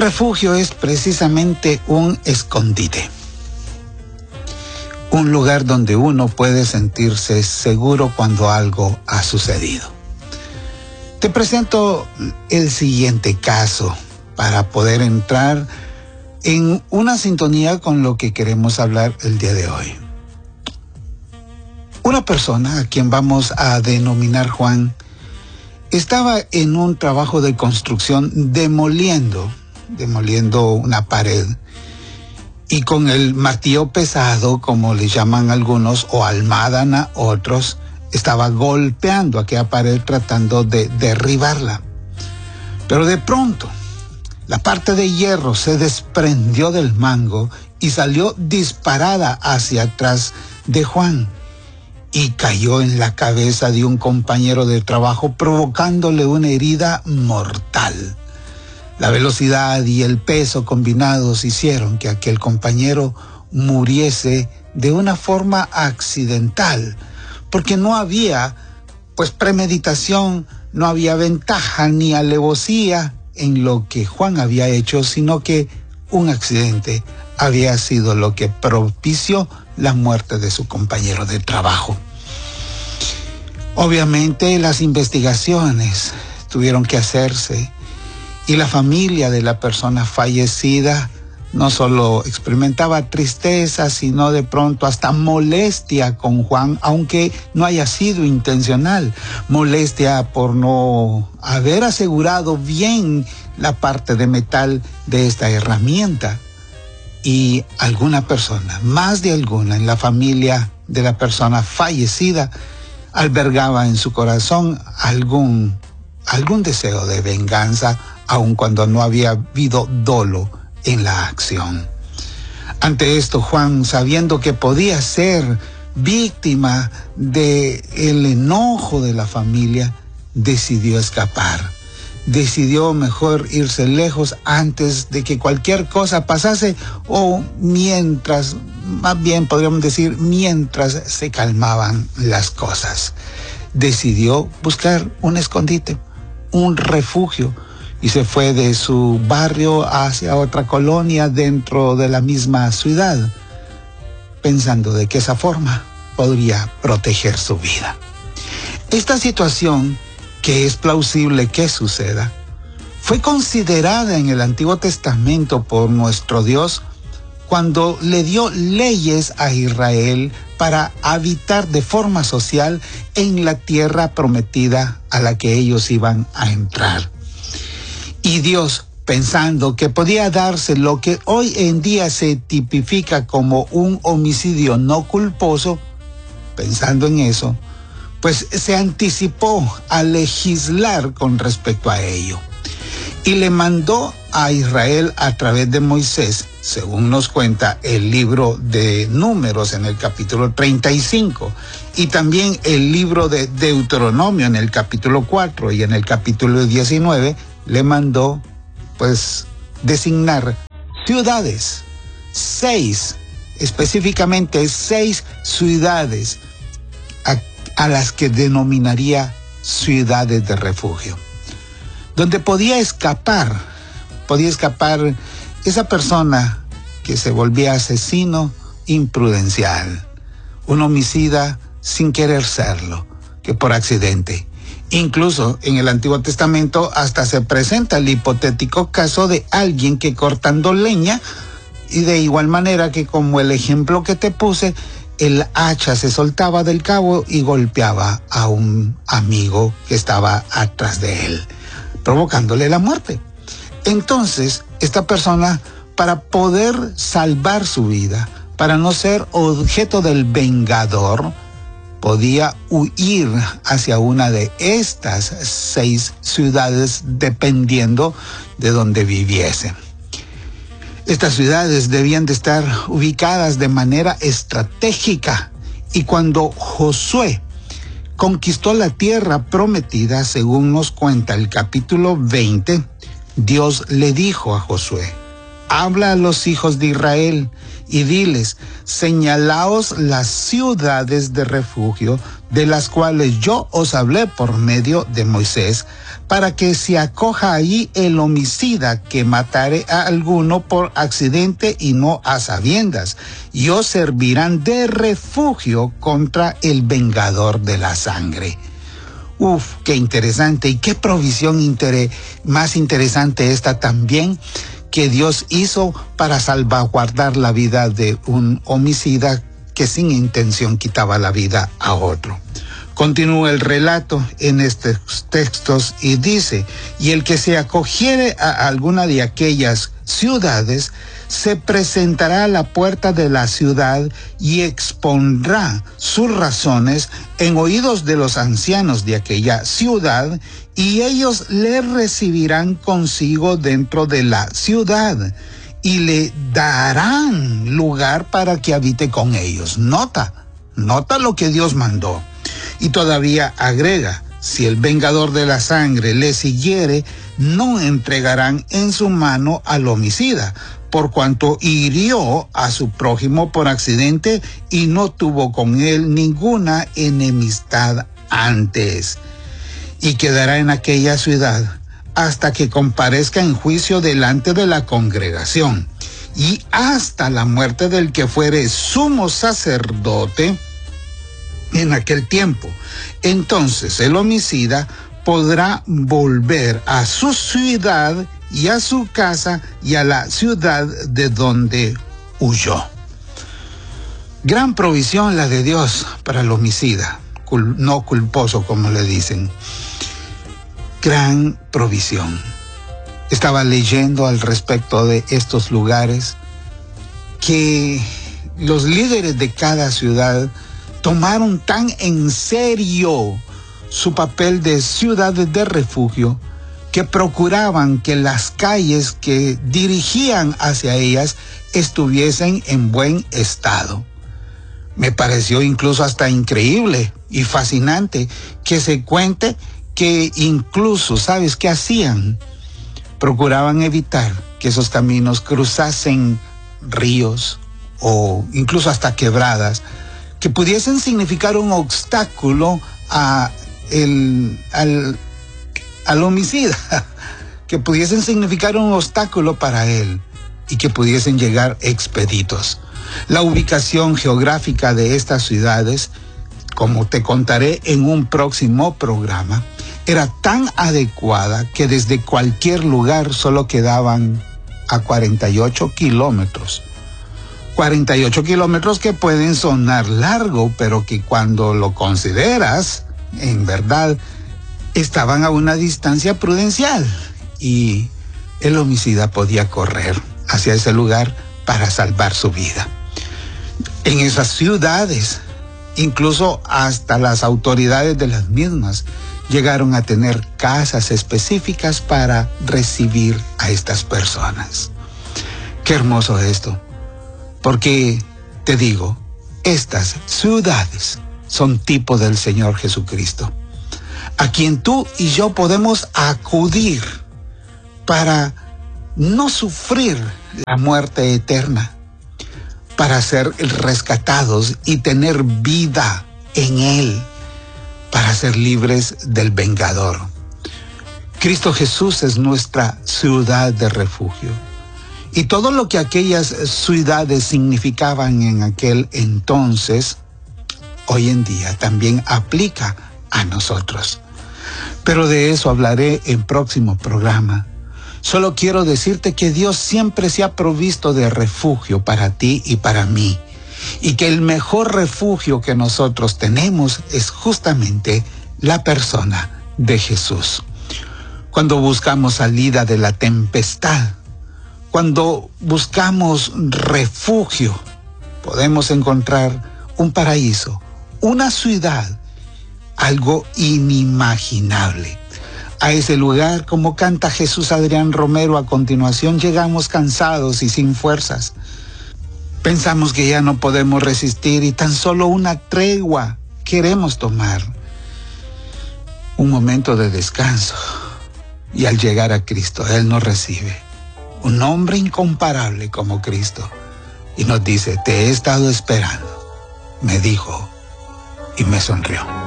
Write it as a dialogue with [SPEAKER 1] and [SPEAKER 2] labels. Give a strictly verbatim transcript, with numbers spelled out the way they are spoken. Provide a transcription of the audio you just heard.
[SPEAKER 1] refugio es precisamente un escondite. Un lugar donde uno puede sentirse seguro cuando algo ha sucedido. Te presento el siguiente caso para poder entrar en una sintonía con lo que queremos hablar el día de hoy. Una persona, a quien vamos a denominar Juan, estaba en un trabajo de construcción demoliendo, demoliendo una pared. Y con el martillo pesado, como le llaman algunos, o almadana otros, estaba golpeando aquella pared tratando de derribarla. Pero de pronto, la parte de hierro se desprendió del mango y salió disparada hacia atrás de Juan y cayó en la cabeza de un compañero de trabajo, provocándole una herida mortal. La velocidad y el peso combinados hicieron que aquel compañero muriese de una forma accidental, porque no había, pues, premeditación, no había ventaja ni alevosía en lo que Juan había hecho, sino que un accidente había sido lo que propició la muerte de su compañero de trabajo. Obviamente las investigaciones tuvieron que hacerse. Y la familia de la persona fallecida no solo experimentaba tristeza, sino de pronto hasta molestia con Juan, aunque no haya sido intencional. Molestia por no haber asegurado bien la parte de metal de esta herramienta. Y alguna persona, más de alguna, en la familia de la persona fallecida, albergaba en su corazón algún, algún deseo de venganza, aun cuando no había habido dolo en la acción. Ante esto, Juan, sabiendo que podía ser víctima del enojo de la familia, decidió escapar. Decidió mejor irse lejos antes de que cualquier cosa pasase, o mientras, más bien podríamos decir, mientras se calmaban las cosas. Decidió buscar un escondite, un refugio, y se fue de su barrio hacia otra colonia dentro de la misma ciudad, pensando de que esa forma podría proteger su vida. Esta situación, que es plausible que suceda, fue considerada en el Antiguo Testamento por nuestro Dios cuando le dio leyes a Israel para habitar de forma social en la tierra prometida a la que ellos iban a entrar. Y Dios, pensando que podía darse lo que hoy en día se tipifica como un homicidio no culposo, pensando en eso, pues se anticipó a legislar con respecto a ello. Y le mandó a Israel a través de Moisés, según nos cuenta el libro de Números en el capítulo treinta y cinco, y también el libro de Deuteronomio en el capítulo cuatro y en el capítulo diecinueve, le mandó, pues, designar ciudades, seis, específicamente seis ciudades a, a las que denominaría ciudades de refugio, donde podía escapar, podía escapar esa persona que se volvía asesino imprudencial, un homicida sin querer serlo, que por accidente. Incluso en el Antiguo Testamento hasta se presenta el hipotético caso de alguien que cortando leña, y de igual manera que como el ejemplo que te puse, el hacha se soltaba del cabo y golpeaba a un amigo que estaba atrás de él, provocándole la muerte. Entonces, esta persona, para poder salvar su vida, para no ser objeto del vengador, podía huir hacia una de estas seis ciudades dependiendo de donde viviese. Estas ciudades debían de estar ubicadas de manera estratégica, y cuando Josué conquistó la tierra prometida, según nos cuenta el capítulo veinte, Dios le dijo a Josué: habla a los hijos de Israel y diles, señalaos las ciudades de refugio de las cuales yo os hablé por medio de Moisés, para que se acoja allí el homicida que matare a alguno por accidente y no a sabiendas, y os servirán de refugio contra el vengador de la sangre. Uf, qué interesante, y qué provisión inter- más interesante esta también, que Dios hizo para salvaguardar la vida de un homicida que sin intención quitaba la vida a otro. Continúa el relato en estos textos y dice, y el que se acogiere a alguna de aquellas ciudades, se presentará a la puerta de la ciudad y expondrá sus razones en oídos de los ancianos de aquella ciudad, y ellos le recibirán consigo dentro de la ciudad y le darán lugar para que habite con ellos. Nota, nota lo que Dios mandó. Y todavía agrega, si el vengador de la sangre le siguiere, no entregarán en su mano al homicida, por cuanto hirió a su prójimo por accidente y no tuvo con él ninguna enemistad antes. Y quedará en aquella ciudad hasta que comparezca en juicio delante de la congregación, y hasta la muerte del que fuere sumo sacerdote en aquel tiempo. Entonces el homicida podrá volver a su ciudad y a su casa y a la ciudad de donde huyó. Gran provisión la de Dios para el homicida, cul- no culposo como le dicen. Gran provisión. Estaba leyendo al respecto de estos lugares que los líderes de cada ciudad tomaron tan en serio su papel de ciudades de refugio que procuraban que las calles que dirigían hacia ellas estuviesen en buen estado. Me pareció incluso hasta increíble y fascinante que se cuente que incluso, ¿sabes qué hacían? Procuraban evitar que esos caminos cruzasen ríos o incluso hasta quebradas, que pudiesen significar un obstáculo a el, al, al homicida, que pudiesen significar un obstáculo para él y que pudiesen llegar expeditos. La ubicación geográfica de estas ciudades, como te contaré en un próximo programa, era tan adecuada que desde cualquier lugar solo quedaban a cuarenta y ocho kilómetros. cuarenta y ocho kilómetros que pueden sonar largo, pero que cuando lo consideras, en verdad, estaban a una distancia prudencial y el homicida podía correr hacia ese lugar para salvar su vida. En esas ciudades, incluso hasta las autoridades de las mismas llegaron a tener casas específicas para recibir a estas personas. Qué hermoso esto. Porque, te digo, estas ciudades son tipo del Señor Jesucristo, a quien tú y yo podemos acudir para no sufrir la muerte eterna, para ser rescatados y tener vida en Él, para ser libres del vengador. Cristo Jesús es nuestra ciudad de refugio. Y todo lo que aquellas ciudades significaban en aquel entonces, hoy en día también aplica a nosotros. Pero de eso hablaré en próximo programa. Solo quiero decirte que Dios siempre se ha provisto de refugio para ti y para mí. Y que el mejor refugio que nosotros tenemos es justamente la persona de Jesús. Cuando buscamos salida de la tempestad, cuando buscamos refugio, podemos encontrar un paraíso, una ciudad, algo inimaginable. A ese lugar, como canta Jesús Adrián Romero a continuación, llegamos cansados y sin fuerzas. Pensamos que ya no podemos resistir y tan solo una tregua queremos tomar. Un momento de descanso. Y al llegar a Cristo, Él nos recibe. un hombre incomparable como Cristo, y nos dice, te he estado esperando, me dijo y me sonrió.